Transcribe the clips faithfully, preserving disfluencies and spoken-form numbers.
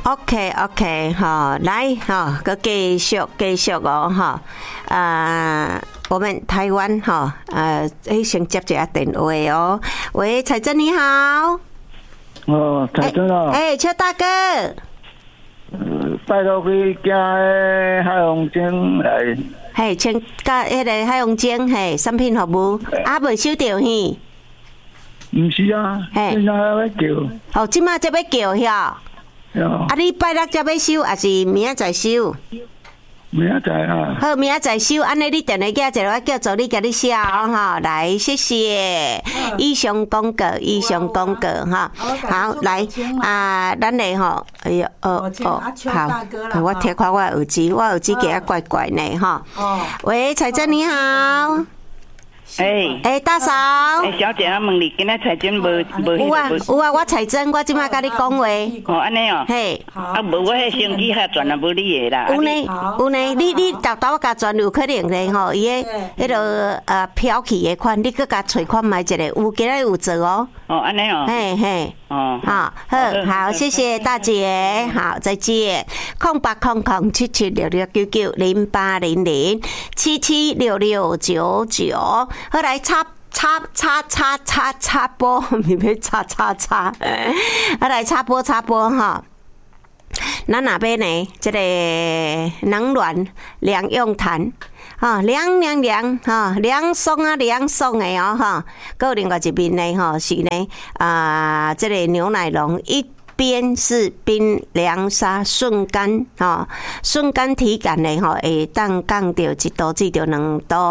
OK OK 哈，来哈，个继续继续哦哈，啊，我们台湾哈，呃，先接一下电话哦。喂，彩珍你好。 哦，彩珍啊。 哎，邱大哥。 嗯，拜托去寄海洋精来。 嘿，请甲迄个海洋精嘿，产品服务啊，未收到嘿。 唔是啊，现在要叫。 哦，即马才要叫遐。啊，你拜六才要收，还是明仔载收？ 明仔载啊。好， 明仔载收，安尼你电话叫一个，我叫助理甲你写哦哈。来，谢谢。以上广告，以上广告哈。好，来啊，咱嘞吼，哎呦，哦哦，好，我贴看我耳机，我耳机给它怪怪呢哈。喂，彩珍你好。 哎哎，大嫂， 哎，小姐，我问你，今仔彩珍无无？ 有啊有啊，我彩珍，我即摆甲你讲话。 哦，安尼哦。 嘿， 啊，无我迄手机遐转啊，无你的啦。 有呢有呢，你你豆豆甲转有可能咧吼，伊个迄个呃飘起的款，你搁甲找看买一个，有今仔有做哦。 哦，安尼哦。 嘿嘿。哦。好，好，好，谢谢大姐，好，再见。空八空空七七六六九九零八零零七七六六九九。好，来插插插插插插播，咪要插插插，好来插播插播哈。咱那边呢，这个能源两用炭，哈凉凉凉哈凉爽啊凉爽的哦哈。搁另外一边呢，哈是呢啊，这个牛奶龙一。边是冰凉沙瞬间哈，瞬间体感呢哈，会当降到一度至到两度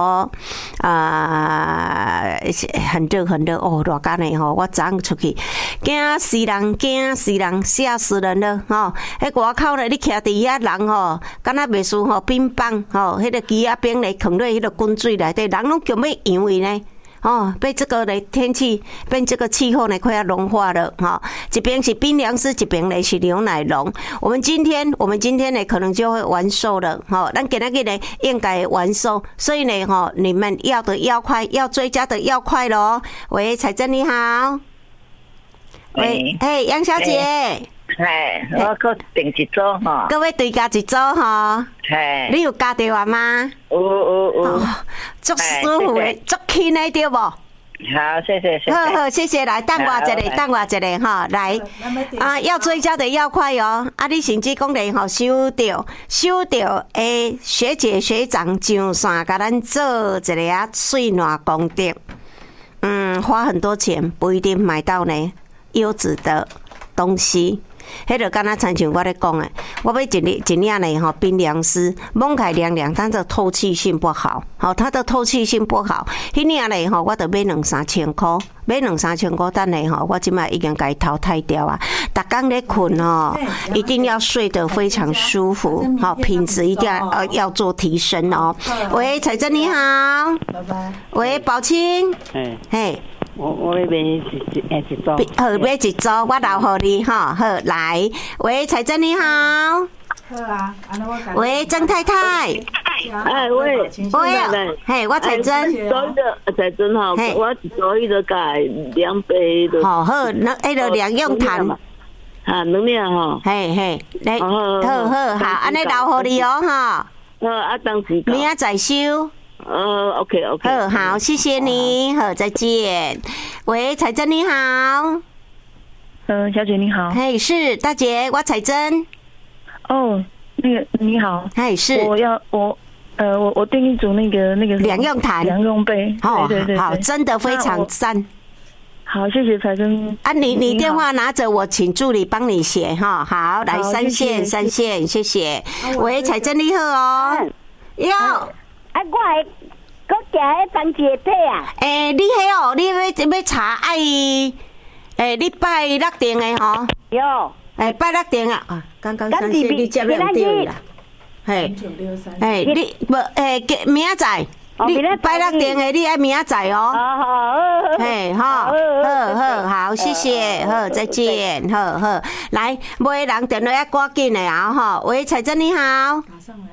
啊，很热很热哦，热干呢吼，我昨昏出去，惊死人，惊死人，吓死人了吼！迄外口咧，你徛伫遐人吼，敢若袂输吼冰棒吼，迄个机仔冰咧放咧迄个滚水内底，人拢叫要扬伊呢。哦，被这个的天气，被这个气候呢快要融化了哈。这边是冰凉丝，这边呢是牛奶龙。我们今天，我们今天呢可能就会完售了哈。咱今天呢应该完售，所以呢哈，你们要的要快，要追加的要快咯。喂，彩珍你好。喂，嘿，杨小姐。 嘿，我搁订一组吼。 各位对家一组吼。 嘿。 你有加电话吗？ 有有有。 足舒服的，足轻的对不？好， 谢谢谢谢。 好好，谢谢。来，等我一个，等我一个哈。来，啊，要追加的要快哦。啊，你甚至讲咧吼，收到收到诶，学姐学长上线，甲咱做一个啊水暖功德。嗯，花很多钱不一定买到呢优质的东西。迄个敢若亲像我咧讲诶，我买一粒一粒呢吼冰凉丝，蒙开凉凉，但是透气性不好，吼它的透气性不好。迄粒呢吼，我得买两三千块，买两三千块，等下吼，我即摆已经甲伊淘汰掉啊。逐工咧困吼，一定要睡得非常舒服，好品质一定要呃要做提升哦。喂，彩珍你好，拜拜。喂，宝清， 嘿， 嘿。 我我要买一一一组， 好买一组，我留予你哈。好，来，喂，彩珍你好。好啊，喂，曾太太。 哎喂， 喂，嘿，我彩珍。 所以的彩珍哈，我所以的改两杯的。 好好，那那个两用炭。 啊，能量哈。 嘿嘿，来，好好好，安尼留予你哦哈。 好啊，当时。 明仔再收。 呃 ，OK OK， 好好，谢谢你，好，再见。喂，彩珍你好， 嗯，小姐你好， 嘿，是大姐，我彩珍。 哦，那个你好， 嘿，是， 我要我呃我我订一组那个那个两用坛两用杯， 哦， 对对对， 好，真的非常赞。 好，谢谢彩珍。 啊，你你电话拿着，我请助理帮你写哈。好，来三线三线，谢谢。喂，彩珍你好哦，哟。 啊，我会搁行迄当节体啊。 诶，你迄哦，你要要查爱，诶，你拜六定的吼。 哟。 诶，拜六定啊，啊，刚刚三线你接了对啦。嘿，诶，你无诶，明仔载，你拜六定的，你爱明仔载哦。 好好。 嘿，好，好好好，谢谢，好，再见，好好。来，买人电话要赶紧的啊，吼。喂，彩珍你好。打上来了。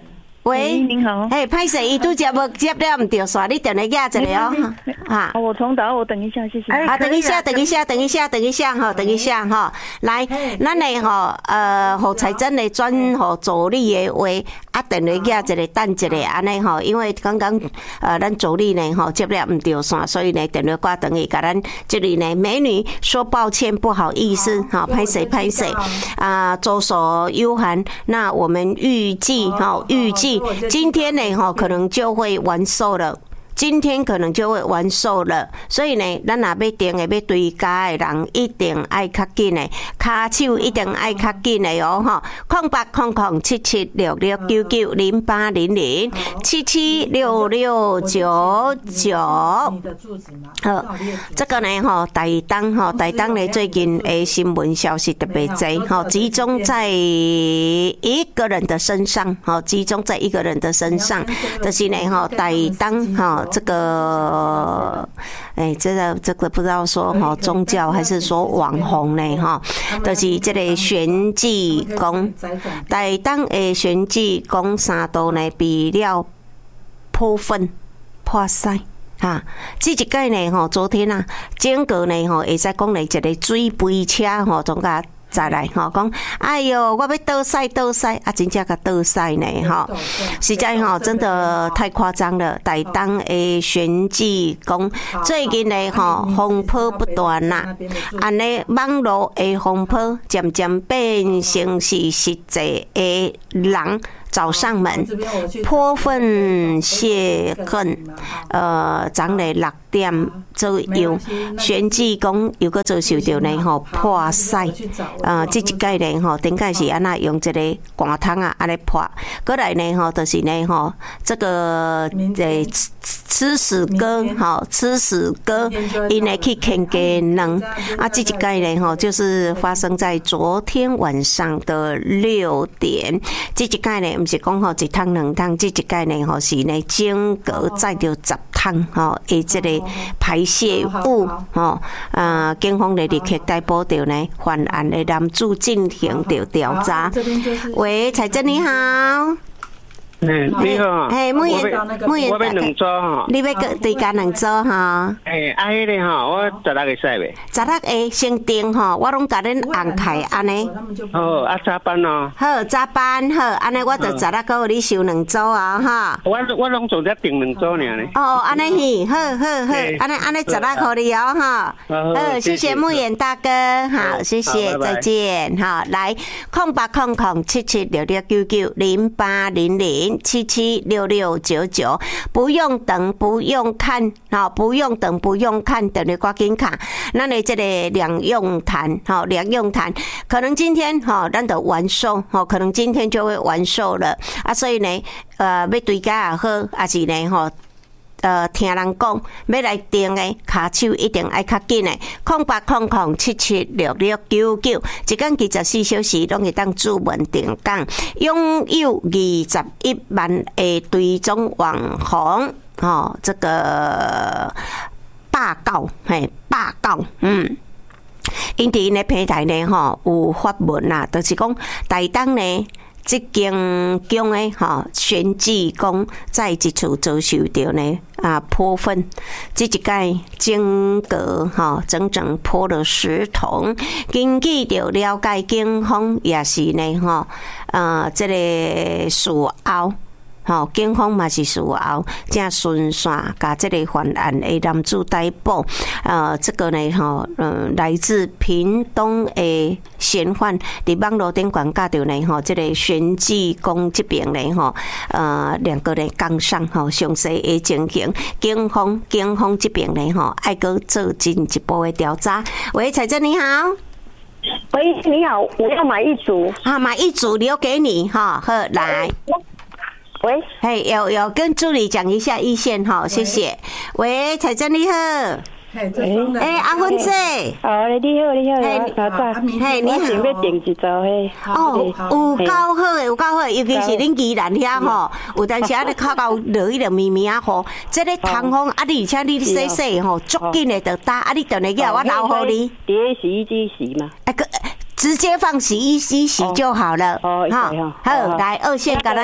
喂， 您好。 嘿，拍摄伊拄接无接了唔对线，你等下压一下哦。啊， 我重打，我等一下，谢谢。 啊，等一下，等一下，等一下，等一下哈，等一下哈。来，咱呢吼，呃，互财政的转互助理的话，啊，等下压一个，等一下安尼吼，因为刚刚呃，咱助理呢吼接了唔对线，所以呢，等下挂等于甲咱这里呢，美女说抱歉，不好意思，哈，拍摄拍摄啊，周所悠涵，那我们预计哈，预计。今天呢，哈，可能就会完售了。今天可能就会完售了，所以呢，咱若要订的要追加的人，一定爱较紧的，卡手一定爱较紧的哦，哈，空八空空七七六六九九零八零零七七六六九九。好，这个呢，哈，台东哈，台东呢最近的新闻消息特别多，哈，集中在一个人的身上，哈，集中在一个人的身上，就是呢，哈，台东哈。这个，哎，这个这个不知道说哈宗教还是说网红呢哈，就是这个玄济公，台东的玄济公三道呢被了破粉破塞。哈，这一届呢吼，昨天啊，整个呢吼，会使讲咧一个水杯车吼，总甲再来吼，讲哎哟，我要倒赛倒赛啊，真正甲倒赛呢吼，实在吼真的太夸张了。台东的玄济公最近呢吼，风波不断啦，安尼网络的风波渐渐变成是实际的人。找上门，泼粪泄恨，呃，昨日六点左右，玄济公又个遭受到呢吼破塞，呃，这一届呢吼，顶届是安那用这个寒汤啊安尼破，过来呢吼，就是呢吼，这个诶吃屎哥吼，吃屎哥，因呢去啃鸡卵，啊，这一届呢吼，就是发生在昨天晚上的六点，这一届呢。不是讲吼一桶两桶，这一届呢吼是呢整个载着十桶吼，诶，这个排泄物吼，啊，警方呢立刻逮捕到呢犯案的男子进行着调查。喂，财政你好。 嗯，你好， 嘿，木言，木言， 我要两组哈， 你要个对加两组哈。 诶，啊，迄个哈，我十六个使袂？ 十六个先订哈，我拢甲恁安排安尼。 哦，啊，早班哦。 好，早班好，安尼我就十六个互你收两组啊哈。 我我拢做只订两组尔呢。 哦，安尼是，好好好，安尼安尼十六互你哦哈。好，谢谢木言大哥，好，谢谢，再见，好，来空八空空七七六六九九零八零零。七七六六九九，不用等，不用看，好，不用等，不用看，等于赶紧卡。那你这个两用弹，好，两用弹，可能今天哈，咱就完售，哈，可能今天就会完售了啊，所以呢，呃，要对家也好，还是呢，哈。呃，听人讲要来订的，卡手一定爱较紧的，空八空空七七六六九九，一天二十四小时拢会当注文订港，拥有二十一万的追踪网红，哦，这个霸告，嘿，霸告，嗯。因伫因的平台呢，吼有发文啦，就是讲台东呢。这间宫诶，哈玄济公在一处遭受到呢啊泼粪，这一届整个哈整整泼了十桶。根据着了解，警方也是呢哈呃这个事后。吼，警方嘛是事后正顺线，甲这个犯案的男子逮捕。呃，这个呢，吼，嗯，来自屏东的嫌犯，伫网络顶广告着呢，吼，这个玄济公这边呢，吼，呃，两个人杠上，吼，详细的情形，警方警方这边呢，吼，爱搁做进一步的调查。喂，彩珍你好。 喂，你好，我要买一组。 啊，买一组留给你，哈，好，来。 喂， 嘿，有有跟助理讲一下意见哈，谢谢。喂，彩珍你好。哎，阿芬姐。 哦，你好，你好，老早。 嘿，你好。 我想要订一组嘿。 哦，有够好诶，有够好，尤其是恁宜兰遐吼，有当时啊，你靠到落迄个绵绵啊雨，这个通风啊，你而且你洗洗吼，足紧诶就打，啊，你等下叫我留互你。 伫洗衣机洗嘛。 哎个。直接放洗衣机洗就好了。 哦， 好，好，来二线，甲咱，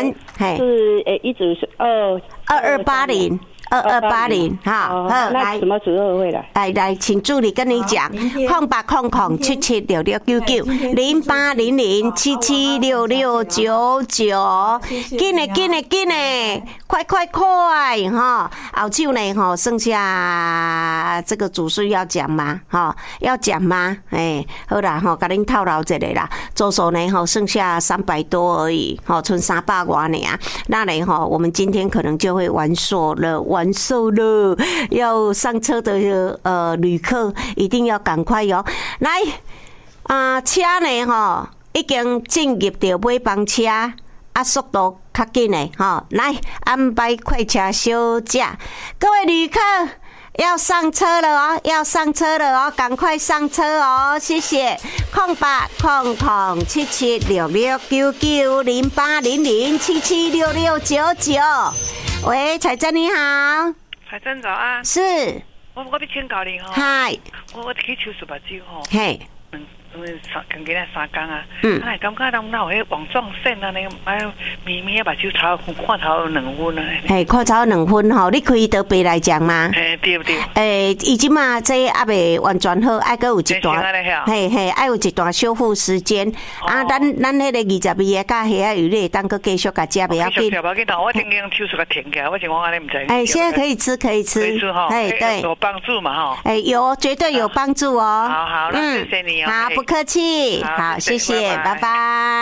是诶，一组是二二二八零。二二八零哈， 好，来什么时候会来？ 来来，请助理跟你讲，空八空空七七六六九九零八零零七七六六九九，紧嘞紧嘞紧嘞，快快快哈！后手呢哈，剩下这个主事要讲吗？哈，要讲吗？哎，好啦哈，甲恁透露一下啦，周数呢哈，剩下三百多而已，哈，剩三百多呢啊，那呢哈，我们今天可能就会完售了完。完售了，要上车的呃旅客一定要赶快哟、哦！来啊、呃，车呢哈已经进入到尾班车，啊速度较紧的哈，来安排快车小姐，各位旅客要上车了哦，要上车了哦，赶快上车哦，谢谢。空八空空七七六六九九零八零零七七六六九九。喂，彩珍你好。 彩珍早安。 是。 我我要请教你吼。 嗨。 我我去抽水目睭吼。 嘿。 嗯，因为三今日三工啊。 嗯。 哎，感觉人哪有迄网状线啊？呢，哎，咪咪啊，目睭头看头有两分啊。 嘿，看头两分吼，你可以得别来讲吗？ 嘿，对对。 诶，已经嘛，这还未完全好，还阁有一段，嘿嘿，还有一段修复时间。啊，咱咱迄个二十二个甲遐个鱼类，当个继续甲食不要紧。 不要紧，我今天抽出个停起来，我情况安尼唔知。 哎，现在可以吃，可以吃。 可以吃哈。 哎，对， 有帮助嘛哈。 哎，有，绝对有帮助哦。 好好，那谢谢你哦。 好，不客气。好，谢谢，拜拜。